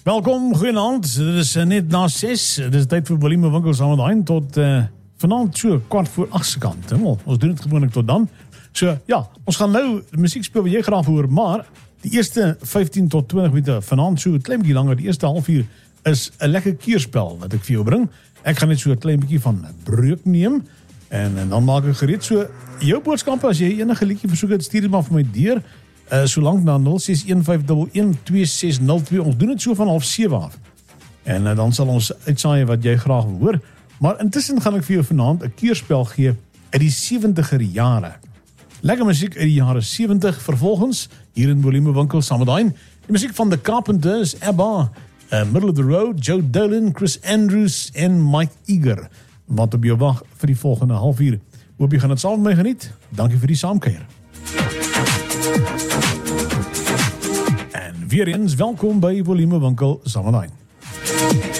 Welkom, goeienaand. Dit is net na 6. Dit is tyd vir Volume Winkel saam met Hein tot vanaand so 8:15 se kant. Ons doen dit gewoonlik tot dan. So ja, ons gaan nou musiek speel wat jy graag hoor, maar die eerste 15 tot 20 minute vanaand so 'n klein bietjie langer. Die eerste halfuur is 'n lekker keerspel wat ek vir jou bring. Ek gaan net so 'n klein bietjie van breuk neem en dan maak ek gereed. So jou boodskappe as jy enige liedjie versoek het, stuur dit maar vir my deur. Solank na 0615112602. Ons doen dit so van 6:30 af. En dan sal ons uitsaai wat jy graag wil hoor. Maar intussen gaan ek vir jou vanaand 'n keerspel gee uit die 70er jare. Lekker musiek uit die jare 70. Vervolgens hier in Volume Winkel saam met Hein. Die musiek van The Carpenters, ABBA, Middle of the Road, Joe Dolan, Chris Andrews en Mike Eager. Wat op jou wag vir die volgende halfuur. Hoop jy gaan dit saam met my geniet. Dankie vir die saamkuier. En weer eens welkom by Volume Winkel saam met Hein.